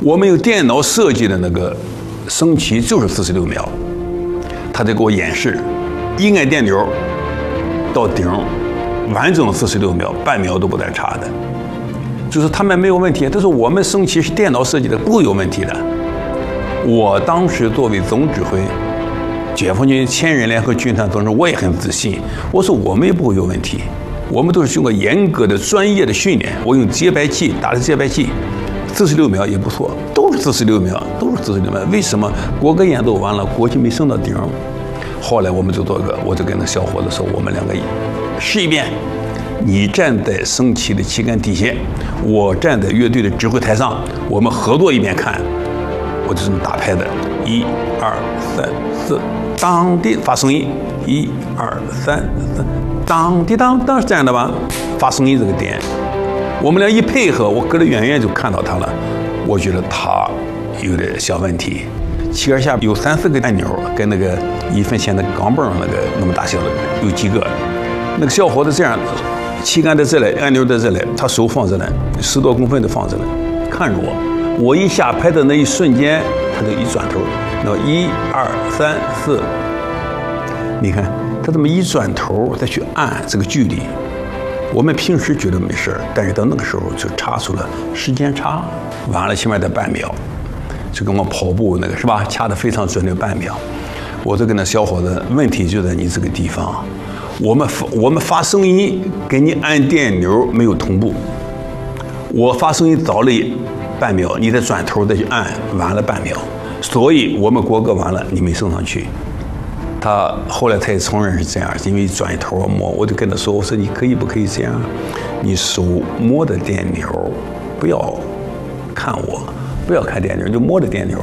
我们用电脑设计的那个升旗就是46秒，他得给我演示，一按电钮到顶，完整46秒，半秒都不带差的。就是他们没有问题，但是我们升旗是电脑设计的，不会有问题的。我当时作为总指挥，解放军千人联合军团总指挥，我也很自信，我说我们也不会有问题。我们都是经过严格的专业的训练，我用节拍器打的节拍器，46秒也不错，都是46秒，都是46秒。为什么国歌演奏完了，国旗没升到顶？后来我们就做个，我就跟那小伙子说，我们两个试一遍，你站在升旗的旗杆底下，我站在乐队的指挥台上，我们合作一遍看。我就这么打拍的，1、2、3、4，当的发声音，1、2、3、4，当的当当是这样的吧？发声音这个点，我们俩一配合，我隔得远远就看到他了。我觉得他有点小问题。旗杆下有3、4个按钮，跟那个1分钱的钢镚那么大小的有几个。那个小伙子这样，旗杆在这里，按钮在这里，他手放这里，10多公分的放这里，看着我。我一下拍的那一瞬间，他就一转头，那1、2、3、4，你看他这么一转头再去按这个距离，我们平时觉得没事，但是到那个时候就差出了时间差，晚了起码得半秒，就跟我跑步那个是吧，掐得非常准的半秒。我就跟那小伙子，问题就在你这个地方，我们发声音跟你按电钮没有同步，我发声音早了半秒，你再转头再去按，晚了半秒，所以我们国歌完了，你没升上去。他后来他也承认是这样，因为转头摸，我就跟他说，我说你可以不可以这样，你手摸着电钮，不要看我，不要看电钮，就摸着电钮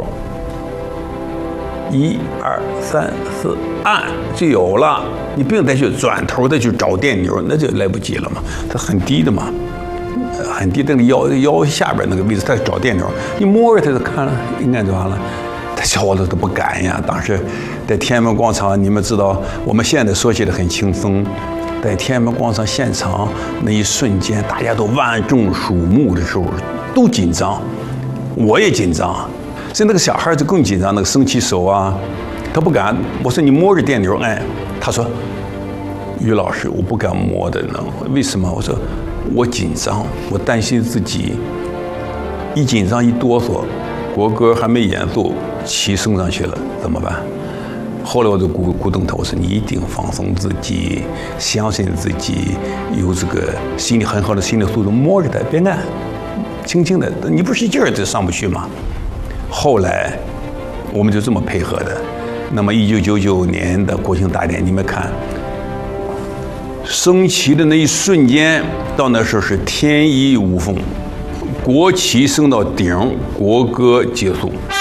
，1、2、3、4，按就有了，你不用再去转头再去找电钮，那就来不及了嘛，它很低的嘛。很低，那个腰下边那个位置，他找电钮，你摸着他就看了，应该就完了。他小伙子都不敢呀。当时在天安门广场，你们知道，我们现在说起来很轻松，在天安门广场现场那一瞬间，大家都万众瞩目的时候，都紧张，我也紧张。所以那个小孩就更紧张，那个升旗手啊，他不敢。我说你摸着电钮按，他说于老师，我不敢摸的呢。为什么？我说我紧张，我担心自己一紧张一哆嗦，国歌还没演奏，旗升上去了怎么办？后来我就鼓动他，我说你一定放松自己，相信自己，有这个心理很好的心理素质，摸着它，别按，轻轻的，你不使劲儿就上不去吗？后来我们就这么配合的。那么1999年的国庆大典，你们看。升旗的那一瞬间，到那时候是天衣无缝，国旗升到顶，国歌结束。